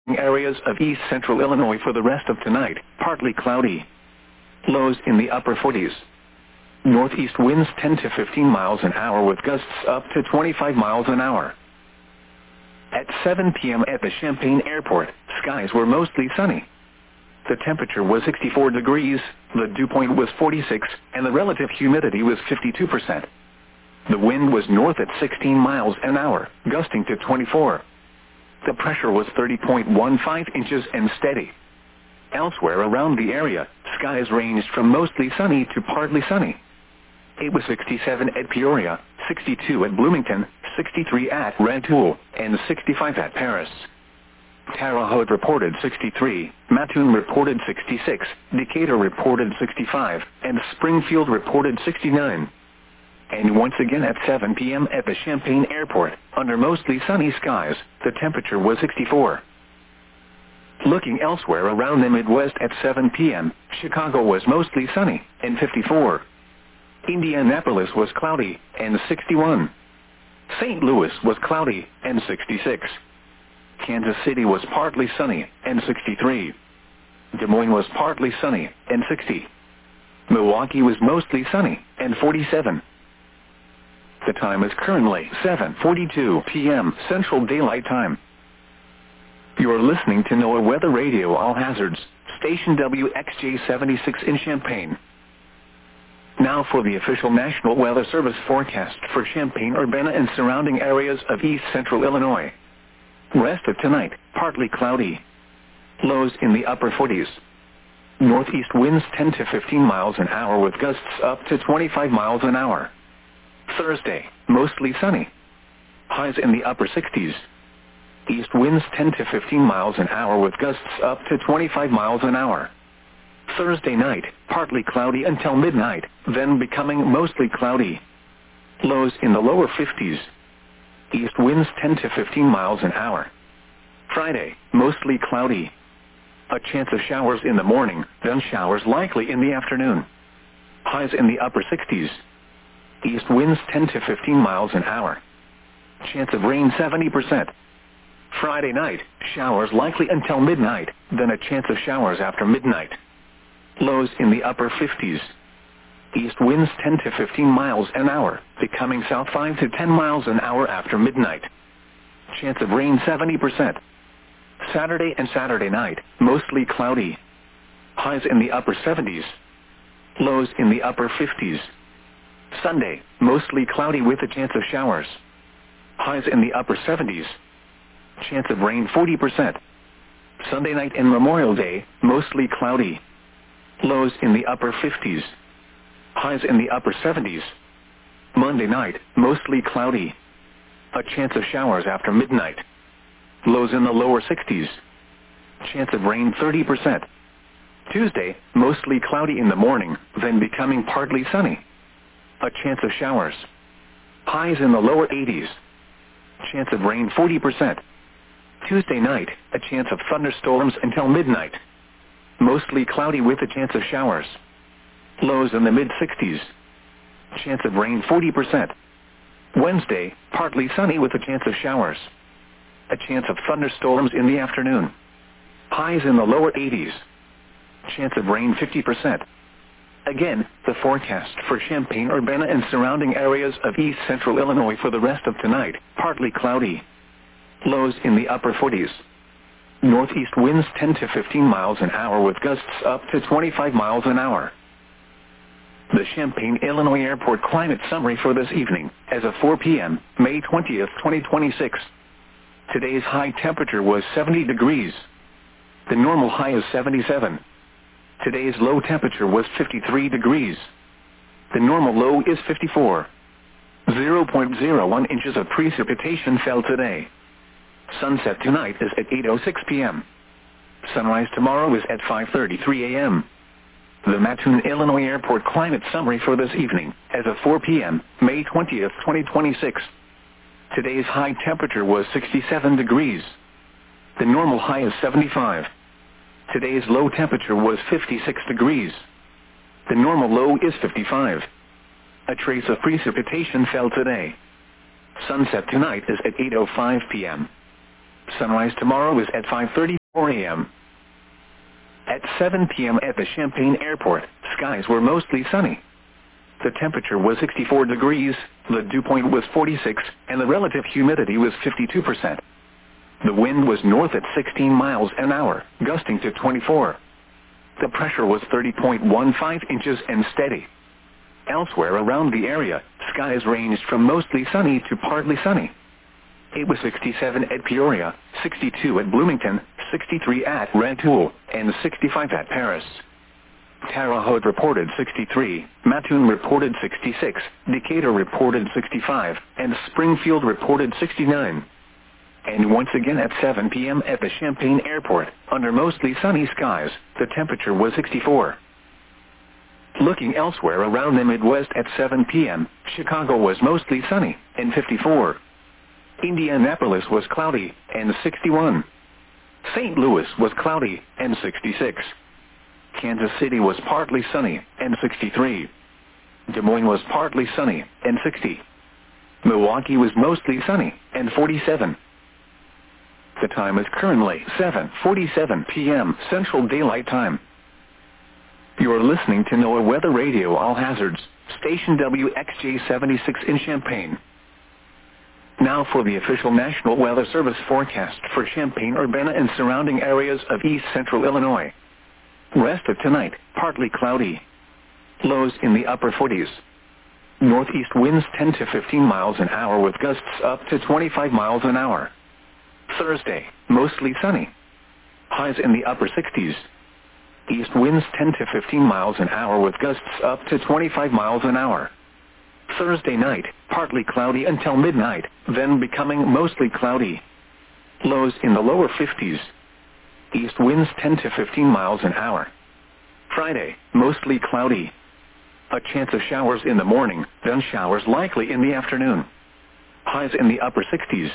Areas of east central Illinois for the rest of tonight, partly cloudy. Lows in the upper 40s. Northeast winds 10 to 15 miles an hour with gusts up to 25 miles an hour. At 7 p.m. at the Champaign Airport, skies were mostly sunny. The temperature was 64 degrees, the dew point was 46, and the relative humidity was 52%. The wind was north at 16 miles an hour, gusting to 24. The pressure was 30.15 inches and steady. Elsewhere around the area, skies ranged from mostly sunny to partly sunny. It was 67 at Peoria, 62 at Bloomington, 63 at Rantoul, and 65 at Paris. Terre Haute reported 63, Mattoon reported 66, Decatur reported 65, and Springfield reported 69. And once again at 7 p.m. at the Champaign Airport, under mostly sunny skies, the temperature was 64. Looking elsewhere around the Midwest at 7 p.m., Chicago was mostly sunny, and 54. Indianapolis was cloudy, and 61. St. Louis was cloudy, and 66. Kansas City was partly sunny, and 63. Des Moines was partly sunny, and 60. Milwaukee was mostly sunny, and 47. The time is currently 7:42 p.m. Central Daylight Time. You are listening to NOAA Weather Radio All Hazards, station WXJ-76 in Champaign. Now for the official National Weather Service forecast for Champaign-Urbana and surrounding areas of east central Illinois. Rest of tonight, partly cloudy. Lows in the upper 40s. Northeast winds 10 to 15 miles an hour with gusts up to 25 miles an hour. Thursday, mostly sunny. Highs in the upper 60s. East winds 10 to 15 miles an hour with gusts up to 25 miles an hour. Thursday night, partly cloudy until midnight, then becoming mostly cloudy. Lows in the lower 50s. East winds 10 to 15 miles an hour. Friday, mostly cloudy. A chance of showers in the morning, then showers likely in the afternoon. Highs in the upper 60s. East winds 10 to 15 miles an hour. Chance of rain 70%. Friday night, showers likely until midnight, then a chance of showers after midnight. Lows in the upper 50s. East winds 10 to 15 miles an hour, becoming south 5 to 10 miles an hour after midnight. Chance of rain 70%. Saturday and Saturday night, mostly cloudy. Highs in the upper 70s. Lows in the upper 50s. Sunday, mostly cloudy with a chance of showers. Highs in the upper 70s. Chance of rain 40%. Sunday night and Memorial Day, mostly cloudy. Lows in the upper 50s. Highs in the upper 70s. Monday night, mostly cloudy. A chance of showers after midnight. Lows in the lower 60s. Chance of rain 30%. Tuesday, mostly cloudy in the morning, then becoming partly sunny. A chance of showers. Highs in the lower 80s. Chance of rain 40%. Tuesday night, a chance of thunderstorms until midnight. Mostly cloudy with a chance of showers. Lows in the mid-60s. Chance of rain 40%. Wednesday, partly sunny with a chance of showers. A chance of thunderstorms in the afternoon. Highs in the lower 80s. Chance of rain 50%. Again, the forecast for Champaign-Urbana and surrounding areas of east central Illinois for the rest of tonight, partly cloudy. Lows in the upper 40s. Northeast winds 10 to 15 miles an hour with gusts up to 25 miles an hour. The Champaign, Illinois Airport climate summary for this evening, as of 4 p.m., May 20th, 2026. Today's high temperature was 70 degrees. The normal high is 77. Today's low temperature was 53 degrees. The normal low is 54. 0.01 inches of precipitation fell today. Sunset tonight is at 8:06 p.m. Sunrise tomorrow is at 5:33 a.m. The Mattoon, Illinois Airport climate summary for this evening, as of 4 p.m., May 20th, 2026. Today's high temperature was 67 degrees. The normal high is 75. Today's low temperature was 56 degrees. The normal low is 55. A trace of precipitation fell today. Sunset tonight is at 8:05 p.m. Sunrise tomorrow is at 5:34 a.m. At 7 p.m. at the Champaign Airport, skies were mostly sunny. The temperature was 64 degrees, the dew point was 46, and the relative humidity was 52%. The wind was north at 16 miles an hour, gusting to 24. The pressure was 30.15 inches and steady. Elsewhere around the area, skies ranged from mostly sunny to partly sunny. It was 67 at Peoria, 62 at Bloomington, 63 at Rantoul, and 65 at Paris. Terre Haute reported 63, Mattoon reported 66, Decatur reported 65, and Springfield reported 69. And once again at 7 p.m. at the Champaign Airport, under mostly sunny skies, the temperature was 64. Looking elsewhere around the Midwest at 7 p.m., Chicago was mostly sunny, and 54. Indianapolis was cloudy, and 61. St. Louis was cloudy, and 66. Kansas City was partly sunny, and 63. Des Moines was partly sunny, and 60. Milwaukee was mostly sunny, and 47. The time is currently 7:47 p.m. Central Daylight Time. You are listening to NOAA Weather Radio All Hazards, station WXJ-76 in Champaign. Now for the official National Weather Service forecast for Champaign-Urbana and surrounding areas of east central Illinois. Rest of tonight, partly cloudy. Lows in the upper 40s. Northeast winds 10 to 15 miles an hour with gusts up to 25 miles an hour. Thursday, mostly sunny. Highs in the upper 60s. East winds 10 to 15 miles an hour with gusts up to 25 miles an hour. Thursday night, partly cloudy until midnight, then becoming mostly cloudy. Lows in the lower 50s. East winds 10 to 15 miles an hour. Friday, mostly cloudy. A chance of showers in the morning, then showers likely in the afternoon. Highs in the upper 60s.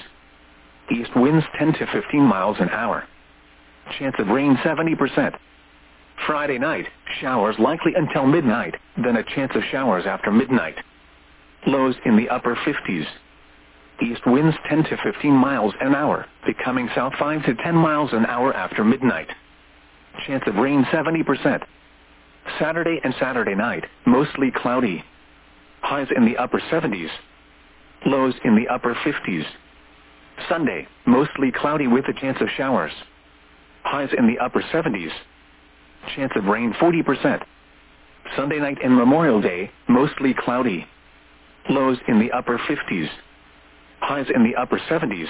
East winds 10 to 15 miles an hour. Chance of rain 70%. Friday night, showers likely until midnight, then a chance of showers after midnight. Lows in the upper 50s. East winds 10 to 15 miles an hour, becoming south 5 to 10 miles an hour after midnight. Chance of rain 70%. Saturday and Saturday night, mostly cloudy. Highs in the upper 70s. Lows in the upper 50s. Sunday, mostly cloudy with a chance of showers. Highs in the upper 70s. Chance of rain 40%. Sunday night and Memorial Day, mostly cloudy. Lows in the upper 50s. Highs in the upper 70s.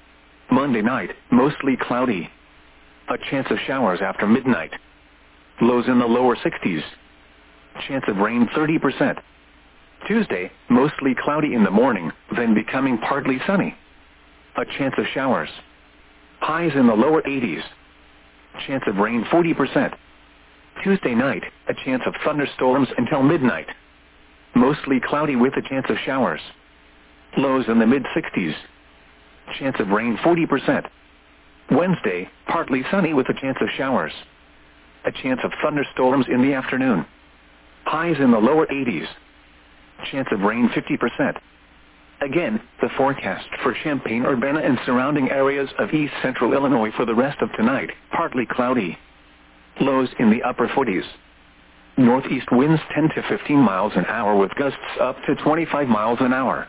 Monday night, mostly cloudy. A chance of showers after midnight. Lows in the lower 60s. Chance of rain 30%. Tuesday, mostly cloudy in the morning, then becoming partly sunny. A chance of showers. Highs in the lower 80s. Chance of rain 40%. Tuesday night, a chance of thunderstorms until midnight. Mostly cloudy with a chance of showers. Lows in the mid-60s. Chance of rain 40%. Wednesday, partly sunny with a chance of showers. A chance of thunderstorms in the afternoon. Highs in the lower 80s. Chance of rain 50%. Again, the forecast for Champaign-Urbana and surrounding areas of east central Illinois for the rest of tonight, partly cloudy. Lows in the upper 40s. Northeast winds 10 to 15 miles an hour with gusts up to 25 miles an hour.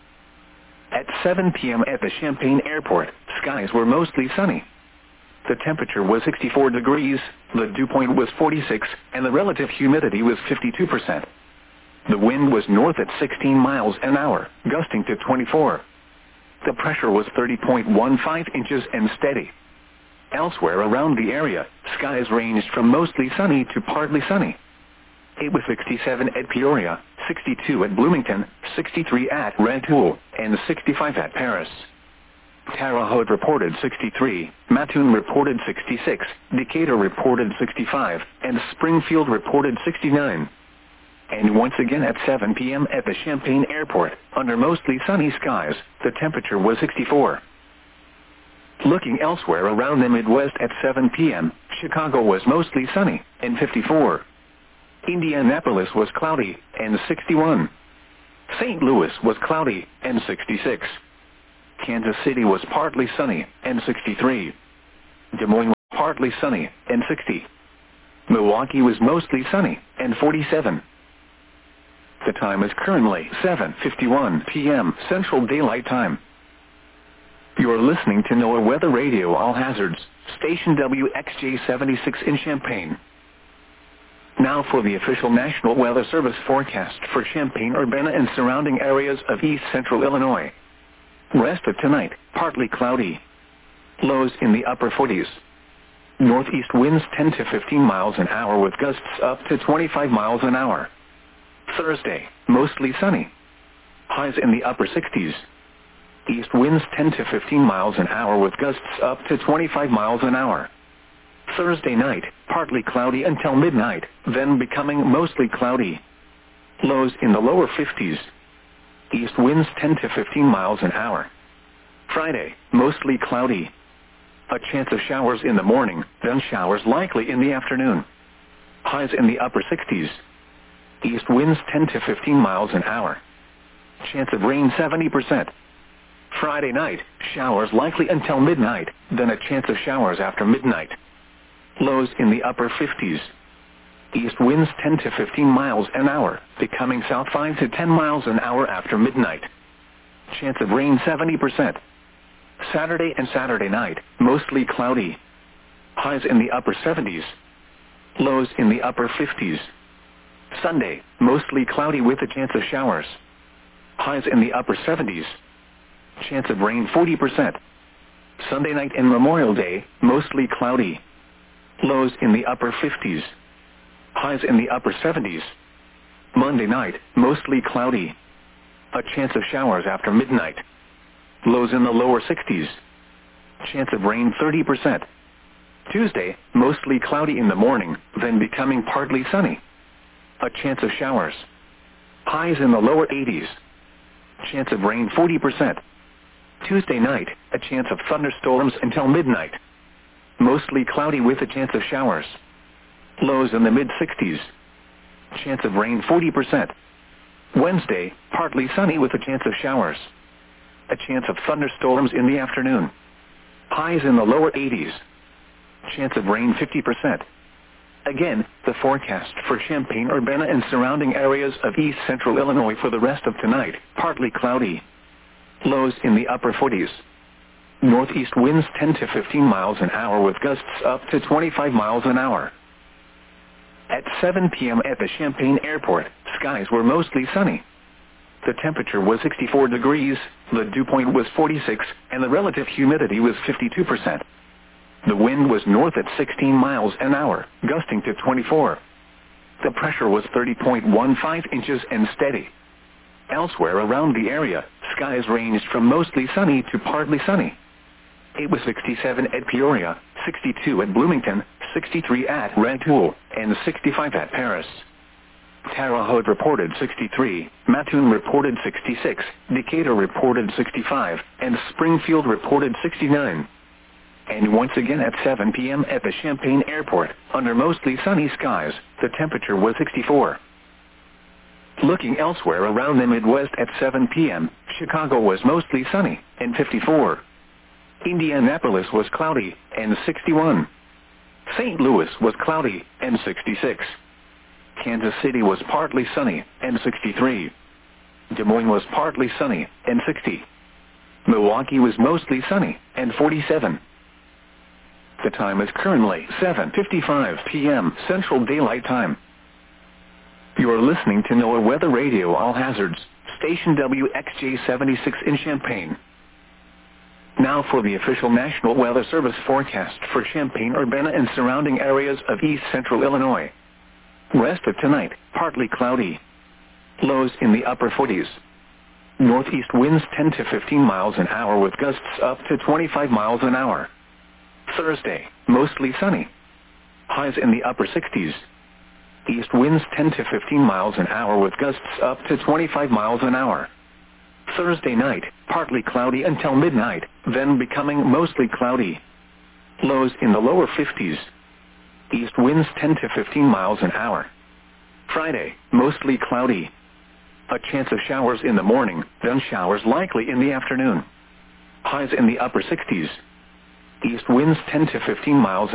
At 7 p.m. at the Champaign Airport, skies were mostly sunny. The temperature was 64 degrees, the dew point was 46, and the relative humidity was 52%. The wind was north at 16 miles an hour, gusting to 24. The pressure was 30.15 inches and steady. Elsewhere around the area, skies ranged from mostly sunny to partly sunny. It was 67 at Peoria, 62 at Bloomington, 63 at Rantoul, and 65 at Paris. Terre Haute reported 63, Mattoon reported 66, Decatur reported 65, and Springfield reported 69. And once again at 7 p.m. at the Champaign Airport, under mostly sunny skies, the temperature was 64. Looking elsewhere around the Midwest at 7 p.m., Chicago was mostly sunny, and 54. Indianapolis was cloudy, and 61. St. Louis was cloudy, and 66. Kansas City was partly sunny and 63. Des Moines was partly sunny and 60. Milwaukee was mostly sunny and 47. The time is currently 7:51 p.m. Central Daylight Time. You're listening to NOAA Weather Radio All Hazards, station WXJ-76 in Champaign. Now for the official National Weather Service forecast for Champaign-Urbana and surrounding areas of east central Illinois. Rest of tonight, partly cloudy. Lows in the upper 40s. Northeast winds 10 to 15 miles an hour with gusts up to 25 miles an hour. Thursday, mostly sunny. Highs in the upper 60s. East winds 10 to 15 miles an hour with gusts up to 25 miles an hour. Thursday night, partly cloudy until midnight, then becoming mostly cloudy. Lows in the lower 50s. East winds 10 to 15 miles an hour. Friday, mostly cloudy. A chance of showers in the morning, then showers likely in the afternoon. Highs in the upper 60s. East winds 10 to 15 miles an hour. Chance of rain 70%. Friday night, showers likely until midnight, then a chance of showers after midnight. Lows in the upper 50s. East winds 10 to 15 miles an hour, becoming south 5 to 10 miles an hour after midnight. Chance of rain 70%. Saturday and Saturday night, mostly cloudy. Highs in the upper 70s. Lows in the upper 50s. Sunday, mostly cloudy with a chance of showers. Highs in the upper 70s. Chance of rain 40%. Sunday night and Memorial Day, mostly cloudy. Lows in the upper 50s. Highs in the upper 70s. Monday night, mostly cloudy. A chance of showers after midnight. Lows in the lower 60s. Chance of rain 30%. Tuesday, mostly cloudy in the morning, then becoming partly sunny. A chance of showers. Highs in the lower 80s. Chance of rain 40%. Tuesday night, a chance of thunderstorms until midnight. Mostly cloudy with a chance of showers. Lows in the mid-60s. Chance of rain 40%. Wednesday, partly sunny with a chance of showers. A chance of thunderstorms in the afternoon. Highs in the lower 80s. Chance of rain 50%. Again, the forecast for Champaign-Urbana and surrounding areas of east central Illinois for the rest of tonight, partly cloudy. Lows in the upper 40s. Northeast winds 10 to 15 miles an hour with gusts up to 25 miles an hour. At 7 p.m. at the Champaign Airport, skies were mostly sunny. The temperature was 64 degrees, the dew point was 46, and the relative humidity was 52%. The wind was north at 16 miles an hour, gusting to 24. The pressure was 30.15 inches and steady. Elsewhere around the area, skies ranged from mostly sunny to partly sunny. It was 67 at Peoria, 62 at Bloomington, 63 at Rantoul, and 65 at Paris. Terre Haute reported 63, Mattoon reported 66, Decatur reported 65, and Springfield reported 69. And once again at 7 p.m. at the Champaign Airport, under mostly sunny skies, the temperature was 64. Looking elsewhere around the Midwest at 7 p.m., Chicago was mostly sunny, and 54. Indianapolis was cloudy, and 61. St. Louis was cloudy, and 66. Kansas City was partly sunny, and 63. Des Moines was partly sunny, and 60. Milwaukee was mostly sunny, and 47. The time is currently 7:55 p.m. Central Daylight Time. You are listening to NOAA Weather Radio All Hazards, station WXJ-76 in Champaign. Now for the official National Weather Service forecast for Champaign-Urbana and surrounding areas of east central Illinois. Rest of tonight, partly cloudy. Lows in the upper 40s. Northeast winds 10 to 15 miles an hour with gusts up to 25 miles an hour. Thursday, mostly sunny. Highs in the upper 60s. East winds 10 to 15 miles an hour with gusts up to 25 miles an hour. Thursday night, partly cloudy until midnight, then becoming mostly cloudy. Lows in the lower 50s. East winds 10 to 15 miles an hour. Friday, mostly cloudy. A chance of showers in the morning, then showers likely in the afternoon. Highs in the upper 60s. East winds 10 to 15 miles